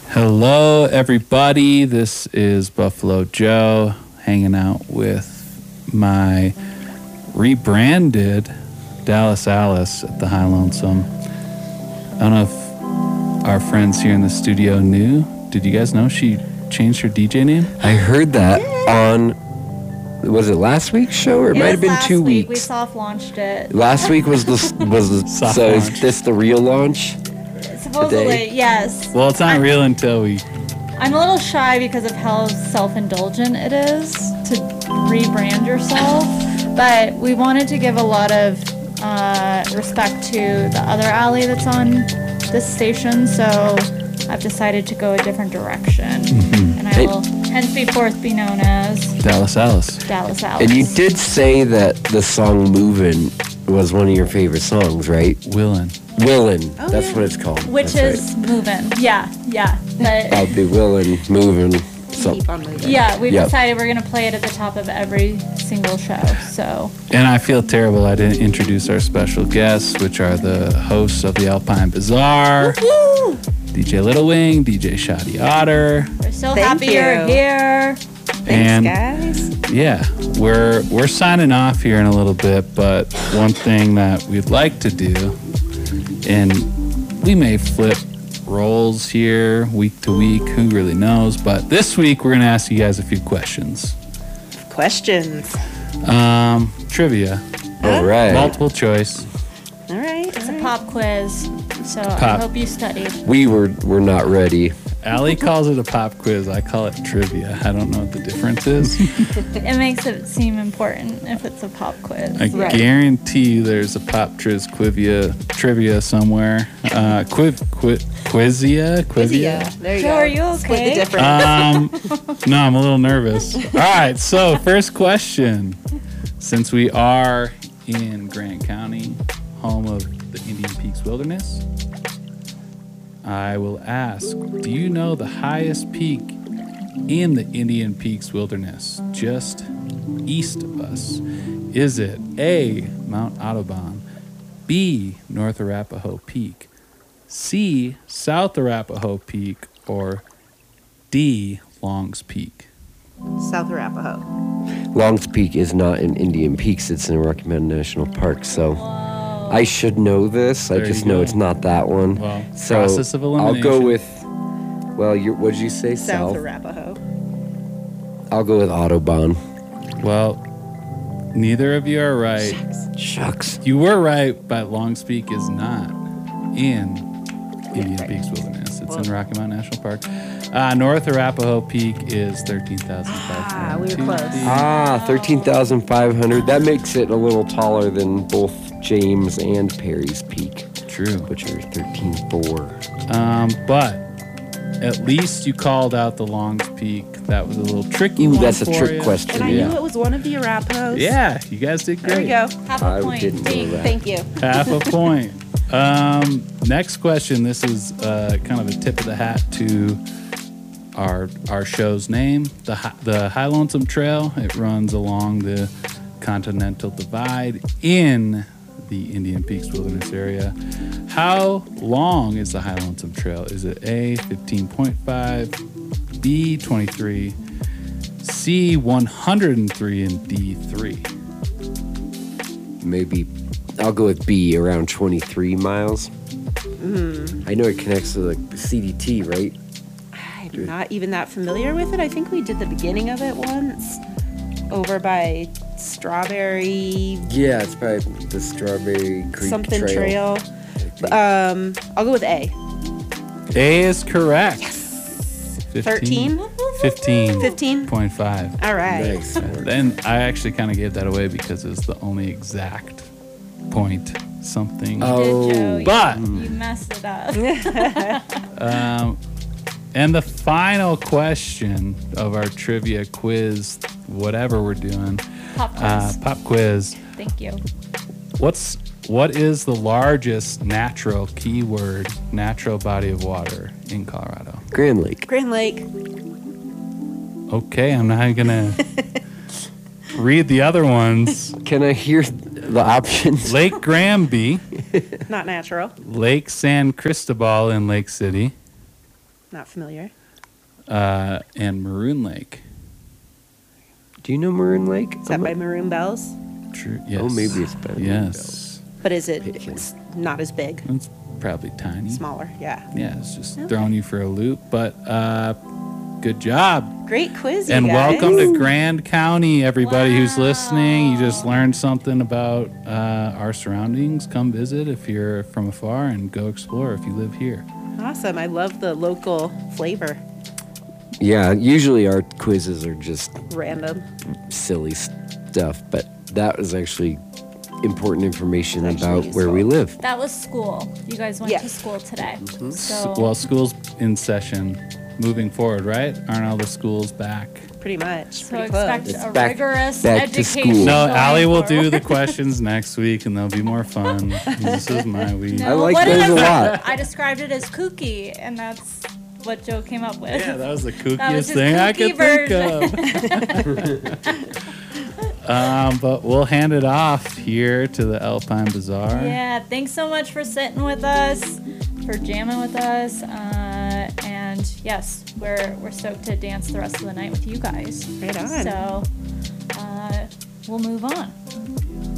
Hello, everybody. This is Buffalo Joe hanging out with my rebranded Dallas Alice at the High Lonesome. I don't know if our friends here in the studio knew. Did you guys know she changed her DJ name? I heard that on, was it last week's show or it might have been 2 weeks? We soft launched it. Last week was the Soft so launch. is this the real launch? Supposedly, today? yes. Well, it's not real until we... I'm a little shy because of how self-indulgent it is to rebrand yourself, but we wanted to give a lot of respect to the other alley that's on this station, so I've decided to go a different direction, and I will henceforth be known as Dallas Alice. Dallas Alice. And you did say that the song "Movin'" was one of your favorite songs, right? Willin. Willin', Oh, that's yeah. what it's called. Which That's is moving. Yeah. right. But I'll be willin', moving. So Keep on moving. yeah, we've Yep. decided we're gonna play it at the top of every single show. So And I feel terrible I didn't introduce our special guests, which are the hosts of the Alpine Bazaar, woo! DJ Little Wing, DJ Shoddy Otter. We're so Thank happy you're you. here. And Thanks, guys. yeah, we're signing off here in a little bit, but one thing that we'd like to do, and we may flip roles here week to week, who really knows, but this week we're going to ask you guys a few questions. Questions. Trivia, all right. multiple choice. All right. It's a pop quiz, so I Pop. hope you studied. We're not ready. Allie calls it a pop quiz. I call it trivia. I don't know what the difference is. It makes it seem important if it's a pop quiz. I Right. guarantee you there's a pop trivia somewhere. Quizia? There you Joe, go. are you Split the okay? difference. No, I'm a little nervous. All right, so first question. Since we are in Grant County, home of the Indian Peaks Wilderness, I will ask, do you know the highest peak in the Indian Peaks Wilderness, just east of us? Is it A, Mount Audubon, B, North Arapahoe Peak, C, South Arapahoe Peak, or D, Longs Peak? South Arapahoe. Longs Peak is not in Indian Peaks, it's in Rocky Mountain National Park, so I should know this. I There just you know go. it's not that one. Well, So process of elimination. I'll go with, well, what'd you say? South South? Arapahoe. I'll go with Audubon. Well, neither of you are right. Shucks. You were right, but Longs Peak is not in Indian Peaks Wilderness. It's in Rocky Mountain National Park. North Arapahoe Peak is 13,500. we were close. Ah, 13,500. That makes it a little taller than both James and Perry's Peak, True. which are 13,400. But at least you called out the Longs Peak. That was a little tricky Ooh, one that's a for trick you. question. And I Yeah. knew it was one of the Arapahos. Yeah, you guys did great. There we go. Half a I point. didn't know Ding. that. Thank you. Half a point. Next question. This is kind of a tip of the hat to our show's name, the High Lonesome Trail. It runs along the Continental Divide in the Indian Peaks Wilderness area. How long is the High Lonesome Trail? Is it A, 15.5, B, 23, C, 103, and D, 3? Maybe I'll go with B, around 23 miles. I know it connects to the CDT, right? I'm not even that familiar with it. I think we did the beginning of it once over by Strawberry Yeah, it's probably the Strawberry Creek something trail. I'll go with A. A is correct. 13? 15.5. All right. Nice. Then I actually kind of gave that away because it's the only exact point something. Oh, Did Joe? But You messed it up. and the final question of our trivia quiz, whatever we're doing, Pop quiz. pop quiz. Thank you. What is the largest natural body of water in Colorado? Grand Lake. Grand Lake. Okay, I'm not gonna read the other ones. Can I hear the options? Lake Granby, Not natural. Lake San Cristobal in Lake City, Not familiar. And Maroon Lake. Do you know Maroon Lake? Is that by Maroon Bells? True. Yes. Oh, maybe it's by Maroon Yes. But is it Pitkin. it's not as big? It's probably tiny. Smaller, yeah. Yeah, it's just Okay. throwing you for a loop. But good job. Great quiz, And you guys. welcome to Grand County, everybody who's listening. You just Wow. learned something about our surroundings. Come visit if you're from afar, and go explore if you live here. Awesome. I love the local flavor. Yeah, usually our quizzes are just Random. silly stuff, but that was actually important information It's actually about where we useful. live. That was school. You guys went to Yes. school today. Mm-hmm. So Well, school's in session moving forward, right? Aren't all the schools back? Pretty much. So Pretty expect close. It's a back- rigorous back to education. school. No, going Allie will do forward. the questions next week, and they'll be more fun. This is my week. No, I like what did those a I- lot. I described it as kooky, and that's what Joe came up with. Yeah, that was the That kookiest was his thing I kooky could think of. But we'll hand it off here to the Alpine Bazaar. Yeah, thanks so much for sitting with us, for jamming with us, and yes, we're stoked to dance the rest of the night with you guys. Right on. So we'll move on.